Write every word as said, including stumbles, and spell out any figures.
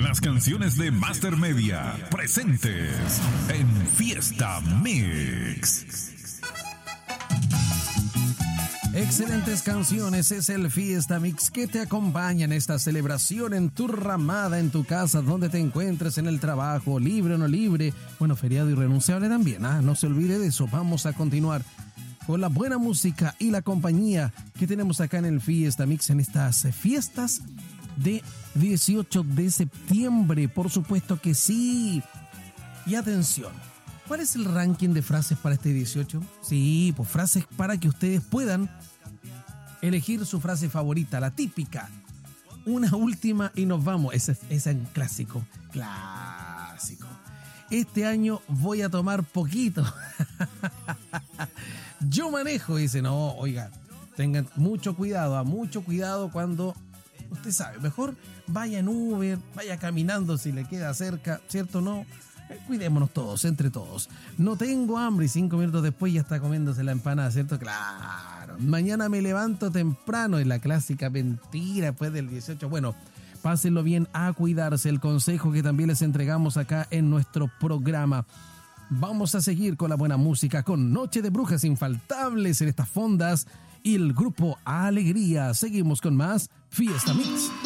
Las canciones de Master Media presentes en Fiesta Mix. Excelentes canciones, es el Fiesta Mix que te acompaña en esta celebración en tu ramada, en tu casa, donde te encuentres, en el trabajo, libre o no libre, bueno, feriado irrenunciable también, ¿ah? No se olvide de eso. Vamos a continuar con la buena música y la compañía que tenemos acá en el Fiesta Mix en estas fiestas de dieciocho de septiembre, por supuesto que sí. Y atención, ¿cuál es el ranking de frases para este dieciocho? Sí, pues frases para que ustedes puedan elegir su frase favorita, la típica. Una última y nos vamos. Ese es un clásico. Clásico. Este año voy a tomar poquito. Yo manejo. Dice, no, oiga, tengan mucho cuidado, a mucho cuidado cuando, usted sabe, mejor vaya en Uber, vaya caminando si le queda cerca, ¿cierto? No. Cuidémonos todos, entre todos. No tengo hambre y cinco minutos después ya está comiéndose la empanada, ¿cierto? Claro. Mañana me levanto temprano, es la clásica mentira después del dieciocho. Bueno, pásenlo bien, a cuidarse, el consejo que también les entregamos acá en nuestro programa. Vamos a seguir con la buena música, con Noche de Brujas infaltables en estas fondas y el grupo Alegría. Seguimos con más Fiesta Mix.